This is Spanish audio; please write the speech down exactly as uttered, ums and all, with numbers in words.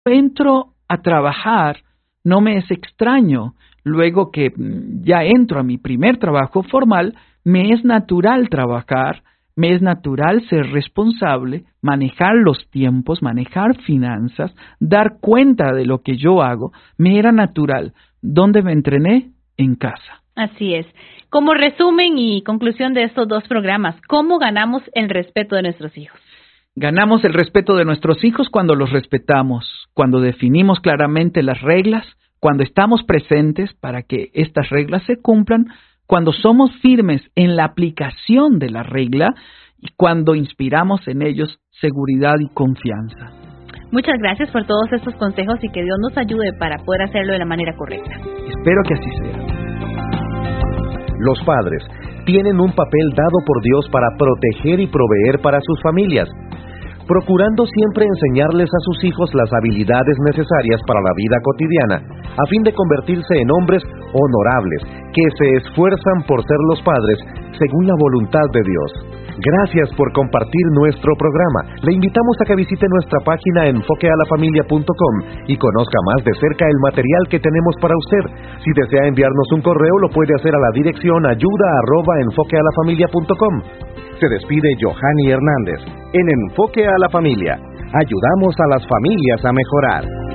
entro a trabajar, no me es extraño. Luego que ya entro a mi primer trabajo formal, me es natural trabajar, me es natural ser responsable, manejar los tiempos, manejar finanzas, dar cuenta de lo que yo hago. Me era natural. ¿Dónde me entrené? En casa. Así es. Como resumen y conclusión de estos dos programas, ¿cómo ganamos el respeto de nuestros hijos? Ganamos el respeto de nuestros hijos cuando los respetamos, cuando definimos claramente las reglas, cuando estamos presentes para que estas reglas se cumplan, cuando somos firmes en la aplicación de la regla y cuando inspiramos en ellos seguridad y confianza. Muchas gracias por todos estos consejos y que Dios nos ayude para poder hacerlo de la manera correcta. Espero que así sea. Los padres tienen un papel dado por Dios para proteger y proveer para sus familias, procurando siempre enseñarles a sus hijos las habilidades necesarias para la vida cotidiana, a fin de convertirse en hombres honorables, que se esfuerzan por ser los padres según la voluntad de Dios. Gracias por compartir nuestro programa. Le invitamos a que visite nuestra página enfoque a la familia punto com y conozca más de cerca el material que tenemos para usted. Si desea enviarnos un correo, lo puede hacer a la dirección ayuda arroba enfoque a la familia punto com. Se despide Johanny Hernández. En Enfoque a la Familia, ayudamos a las familias a mejorar.